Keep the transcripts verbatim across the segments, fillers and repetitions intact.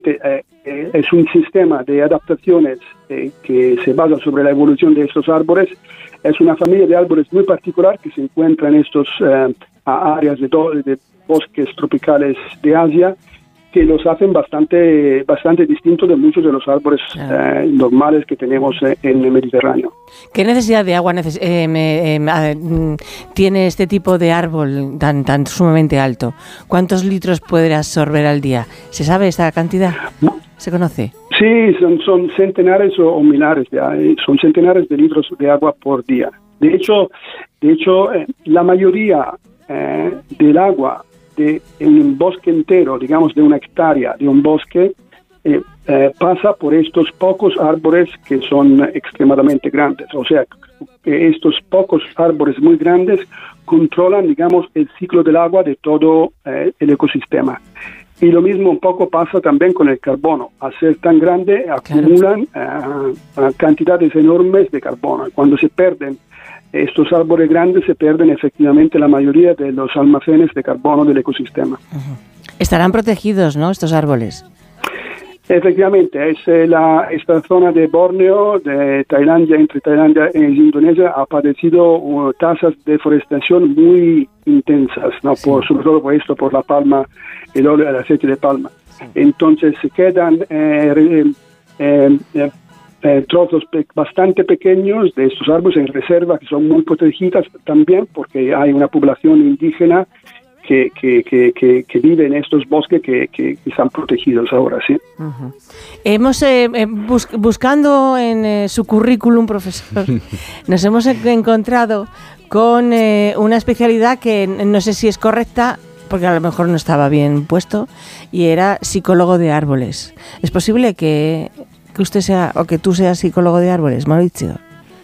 eh, eh, es un sistema de adaptaciones eh, que se basa sobre la evolución de estos árboles. Es una familia de árboles muy particular que se encuentra en estos eh, áreas de, do, de bosques tropicales de Asia, que los hacen bastante bastante distintos de muchos de los árboles claro. eh, normales que tenemos eh, en el Mediterráneo. ¿Qué necesidad de agua neces- eh, me, eh, tiene este tipo de árbol tan tan sumamente alto? ¿Cuántos litros puede absorber al día? ¿Se sabe esta cantidad? ¿Se conoce? Sí, son, son centenares o, o millares, de, eh, son centenares de litros de agua por día. De hecho, de hecho eh, la mayoría eh, del agua de en un bosque entero, digamos de una hectárea de un bosque, eh, eh, pasa por estos pocos árboles que son extremadamente grandes. O sea, que estos pocos árboles muy grandes controlan, digamos, el ciclo del agua de todo eh, el ecosistema. Y lo mismo un poco pasa también con el carbono. Al ser tan grande, acumulan claro. uh, cantidades enormes de carbono. Cuando se pierden estos árboles grandes, se pierden efectivamente la mayoría de los almacenes de carbono del ecosistema. Uh-huh. Estarán protegidos, ¿no?, estos árboles. Efectivamente, es eh, la, esta zona de Borneo, de Tailandia, entre Tailandia e Indonesia, ha padecido uh, tasas de deforestación muy intensas, ¿no? Sí. Por, sobre todo por esto, por la palma, el óleo, el aceite de palma. Sí. Entonces se quedan eh, eh, eh, eh, trozos pe- bastante pequeños de estos árboles en reserva, que son muy protegidas también porque hay una población indígena Que, que, que, que, que vive en estos bosques que, que, que están protegidos ahora, ¿sí? Uh-huh. Hemos, eh, bus- buscando en eh, su currículum, profesor, nos hemos encontrado con eh, una especialidad que no sé si es correcta, porque a lo mejor no estaba bien puesto, y era psicólogo de árboles. ¿Es posible que, que usted sea, o que tú seas psicólogo de árboles, Mauricio?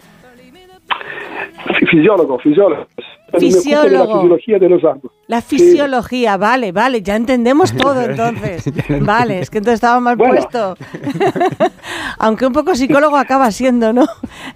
Fisiólogo, fisiólogo. Fisiólogo. La fisiología de los árboles. La fisiología, sí. vale, vale, ya entendemos todo entonces. Vale, es que entonces estaba mal bueno. puesto. Aunque un poco psicólogo acaba siendo, ¿no?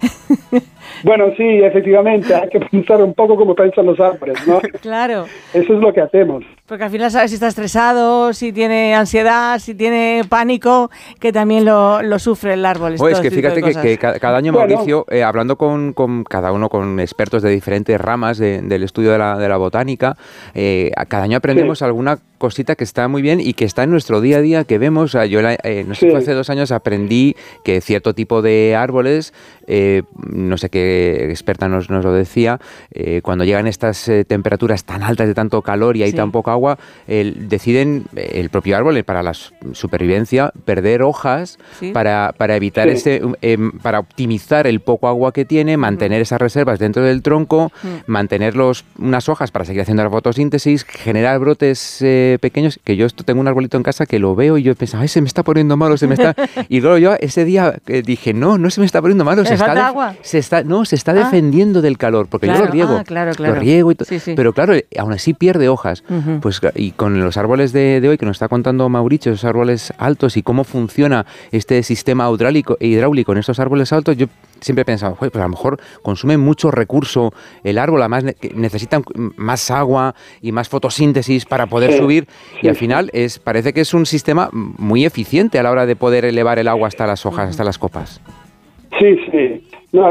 Bueno, sí, efectivamente, hay que pensar un poco como piensan los árboles, ¿no? Claro. Eso es lo que hacemos. Porque al final sabes si está estresado, si tiene ansiedad, si tiene pánico, que también lo, lo sufre el árbol. Pues que fíjate que, que cada año, Mauricio, bueno. eh, hablando con, con cada uno, con expertos de diferentes ramas de, del estudio de la, de la botánica, eh, cada año aprendemos sí. alguna cosita que está muy bien y que está en nuestro día a día, que vemos. O sea, yo eh, no sé, sí. hace dos años aprendí que cierto tipo de árboles, eh, no sé qué experta nos, nos lo decía, eh, cuando llegan estas eh, temperaturas tan altas de tanto calor y hay sí. tan poca agua, eh, deciden el propio árbol eh, para la supervivencia perder hojas ¿Sí? para, para evitar sí. ese, eh, para optimizar el poco agua que tiene, mantener uh-huh. esas reservas dentro del tronco, uh-huh. mantener los, unas hojas para seguir haciendo la fotosíntesis, generar brotes eh, pequeños, que yo esto tengo un arbolito en casa que lo veo y yo pensaba, ay, se me está poniendo malo, se me está... Y luego yo ese día eh, dije, no, no se me está poniendo malo, se está, agua? se está, no, se está ah. defendiendo del calor, porque claro. yo lo riego, ah, claro, claro. lo riego y todo, sí, sí. pero claro, aún así pierde hojas. Uh-huh. Pues y con los árboles de, de hoy que nos está contando Mauricio, esos árboles altos y cómo funciona este sistema hidráulico, hidráulico en estos árboles altos, yo siempre he pensado, pues a lo mejor consume mucho recurso el árbol, además ne- necesitan más agua y más fotosíntesis para poder sí, subir sí, y al final es parece que es un sistema muy eficiente a la hora de poder elevar el agua hasta las hojas, hasta las copas. Sí, sí. No,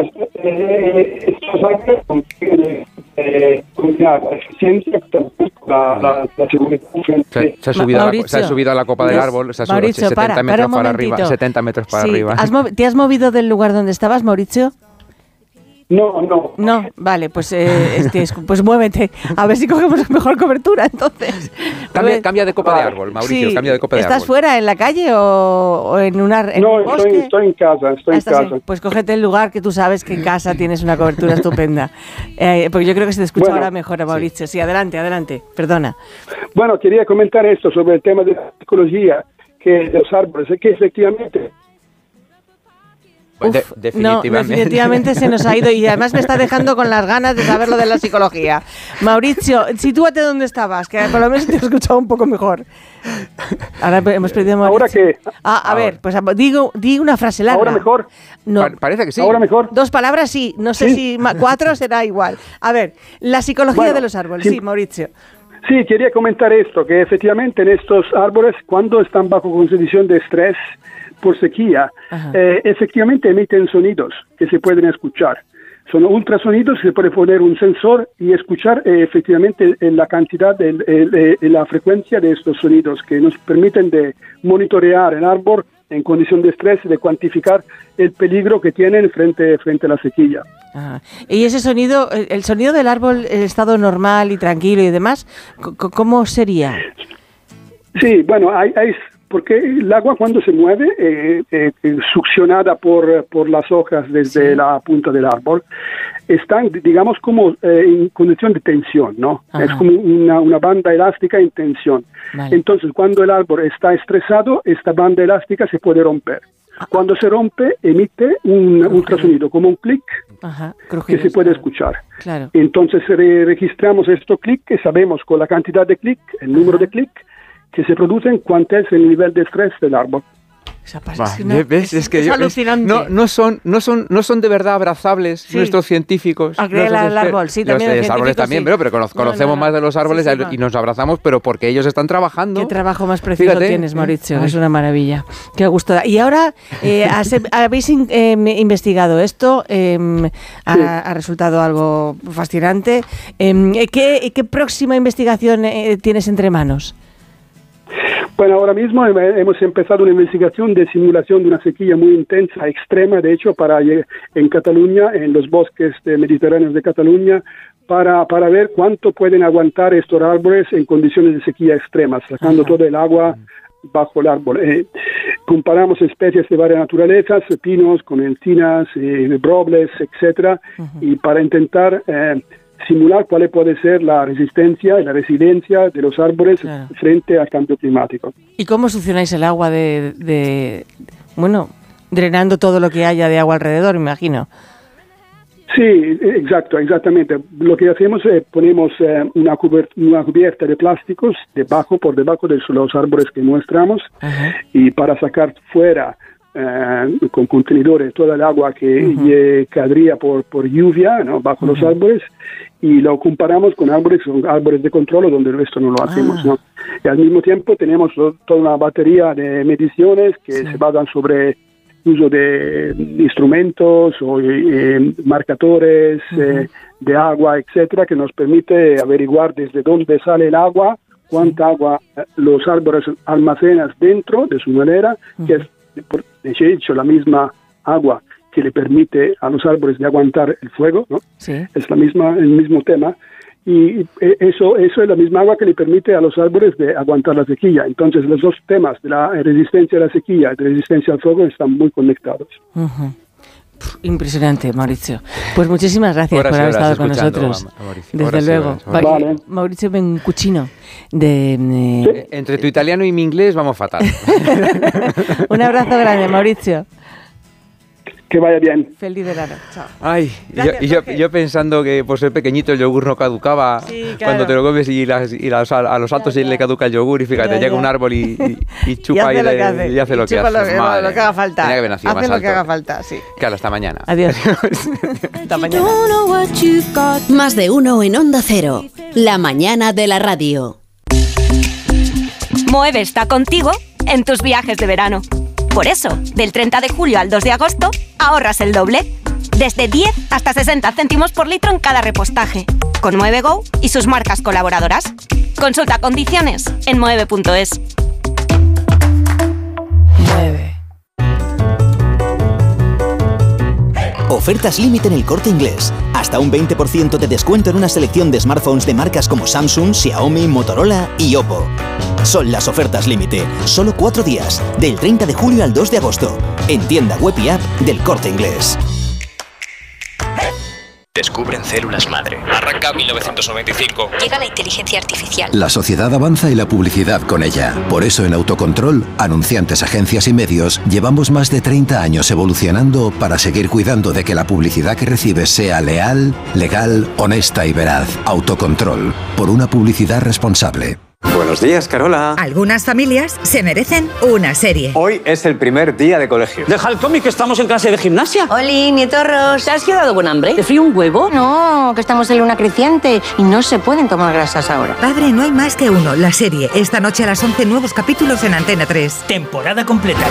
eh, estos árboles contienen eh, la eficiencia, la, la, la seguridad. Se, se, ha subido Ma- a la, se ha subido a la copa del árbol, se ha subido Mauricio, setenta para, metros para, para arriba, setenta metros para sí. arriba. ¿Has mov- ¿Te has movido del lugar donde estabas, Mauricio? No, no. No, vale, pues eh, este, pues muévete, a ver si cogemos mejor cobertura entonces. Cambia, cambia de copa de árbol, Mauricio, sí. cambia de copa de ¿Estás árbol. fuera, en la calle o, o en, una, en no, un bosque? No, estoy en casa, estoy en casa. En, pues cógete el lugar que tú sabes que en casa tienes una cobertura estupenda. Eh, porque yo creo que se te escucha bueno, ahora mejor, Mauricio. Sí. sí, adelante, adelante, perdona. Bueno, quería comentar esto sobre el tema de la psicología que de los árboles, es que efectivamente... Uf, de, definitivamente. No, definitivamente se nos ha ido y además me está dejando con las ganas de saber lo de la psicología. Mauricio, sitúate donde estabas, que por lo menos te he escuchado un poco mejor. Ahora hemos perdido a Mauricio. ¿Ahora qué? Ah, a Ahora. ver, pues digo, digo una frase larga. ¿Ahora mejor? No. Pa- parece que sí. ¿Ahora mejor? Dos palabras sí, no sé ¿Sí? si ma- cuatro será igual. A ver, la psicología bueno, de los árboles, sí, sí, Mauricio. Sí, quería comentar esto, que efectivamente en estos árboles, cuando están bajo condición de estrés por sequía, eh, efectivamente emiten sonidos que se pueden escuchar. Son ultrasonidos, se puede poner un sensor y escuchar eh, efectivamente eh, la cantidad, de, eh, eh, la frecuencia de estos sonidos que nos permiten de monitorear el árbol en condición de estrés y de cuantificar el peligro que tienen frente, frente a la sequía. Ah, y ese sonido, el sonido del árbol en estado normal y tranquilo y demás, ¿cómo sería? Sí, bueno, hay, hay porque el agua cuando se mueve, eh, eh, succionada por, por las hojas desde sí. la punta del árbol, están, digamos, como eh, en condición de tensión, ¿no? Ajá. Es como una, una banda elástica en tensión. Vale. Entonces, cuando el árbol está estresado, esta banda elástica se puede romper. Cuando se rompe, emite un ultrasonido, como un clic, Ajá, que se puede claro. escuchar. Claro. Entonces, re registramos estos clics, que sabemos con la cantidad de clics, el número Ajá. de clics, que se producen, cuánto es el nivel de estrés del árbol. Vale, ¿ves? Es, es que es yo, alucinante. No, no, son, no, son, no son de verdad abrazables sí. nuestros científicos. A creer el árbol, sí, también. Los árboles también, sí. pero, pero conocemos no, no, no. más de los árboles sí, sí, y nos abrazamos, pero porque ellos están trabajando. Qué trabajo más precioso Fíjate. tienes, Mauricio. Ay. Es una maravilla. Qué gusto da. Y ahora, eh, has, habéis in, eh, investigado esto, eh, sí. ha, ha resultado algo fascinante. Eh, ¿qué, ¿Qué próxima investigación eh, tienes entre manos? Bueno, ahora mismo hemos empezado una investigación de simulación de una sequía muy intensa, extrema, de hecho, para en Cataluña, en los bosques mediterráneos de Cataluña, para, para ver cuánto pueden aguantar estos árboles en condiciones de sequía extremas, sacando Ajá. todo el agua bajo el árbol. Eh, comparamos especies de varias naturalezas, pinos con encinas, eh, robles, etcétera, uh-huh. y para intentar eh, simular cuál puede ser la resistencia y la resiliencia de los árboles claro. frente al cambio climático. ¿Y cómo succionáis el agua de, de, bueno, drenando todo lo que haya de agua alrededor, me imagino? Sí, exacto, exactamente. Lo que hacemos es ponemos eh, una, cubierta, una cubierta de plásticos debajo, por debajo de los árboles que muestramos, Ajá. y para sacar fuera Eh, con contenedores toda el agua que uh-huh. caería por, por lluvia, ¿no? bajo uh-huh. los árboles, y lo comparamos con árboles, con árboles de control donde el resto no lo hacemos. Ah. ¿no? Y al mismo tiempo tenemos toda una batería de mediciones que sí. se basan sobre uso de instrumentos o eh, marcadores uh-huh. eh, de agua, etcétera, que nos permite averiguar desde dónde sale el agua, cuánta sí. agua los árboles almacenan dentro de su manera, uh-huh. que es de hecho la misma agua que le permite a los árboles de aguantar el fuego, ¿no? Sí. Es la misma, el mismo tema, y eso, eso es la misma agua que le permite a los árboles de aguantar la sequía. Entonces los dos temas de la resistencia a la sequía y de resistencia al fuego están muy conectados. Uh-huh. Impresionante, Mauricio. Pues muchísimas gracias horas por haber estado con nosotros. A, a Mauricio. Desde horas luego. Horas. Vale. Mauricio Bencucino. De, de... ¿Sí? Entre tu italiano y mi inglés vamos fatal. Un abrazo grande, Mauricio. Que vaya bien. Feliz verano. Chao. Ay, gracias, yo, yo, yo pensando que por ser pequeñito el yogur no caducaba, sí, claro. cuando te lo comes y, las, y las, a los altos ya, ya. le caduca el yogur y fíjate, ya, llega ya. un árbol y, y, y chupa y, y, le, hace. y hace lo y que hace. Lo que, Madre, lo que haga falta. Tenía que haber nacido hace más lo alto. que haga falta, sí. Claro, hasta mañana. Adiós. Hasta mañana. Más de uno en Onda Cero. La mañana de la radio. Moeve está contigo en tus viajes de verano. Por eso, del treinta de julio al dos de agosto, ahorras el doble. Desde diez hasta sesenta céntimos por litro en cada repostaje. Con Moeve Go y sus marcas colaboradoras. Consulta condiciones en moeve punto es. Mueve. Ofertas límite en El Corte Inglés. Hasta un veinte por ciento de descuento en una selección de smartphones de marcas como Samsung, Xiaomi, Motorola y Oppo. Son las ofertas límite. Solo cuatro días. Del treinta de julio al dos de agosto. En tienda web y app del Corte Inglés. Descubren células madre. Arranca mil novecientos noventa y cinco. Llega la inteligencia artificial. La sociedad avanza y la publicidad con ella. Por eso en Autocontrol, anunciantes, agencias y medios, llevamos más de treinta años evolucionando para seguir cuidando de que la publicidad que recibes sea leal, legal, honesta y veraz. Autocontrol. Por una publicidad responsable. Buenos días, Carola. Algunas familias se merecen una serie. Hoy es el primer día de colegio. Deja el cómic, que estamos en clase de gimnasia. Oli, nietorros. ¿Te has quedado con hambre? ¿Te frío un huevo? No, que estamos en luna creciente y no se pueden tomar grasas ahora. Padre, no hay más que uno. La serie. Esta noche a las once, nuevos capítulos en Antena tres. Temporada completa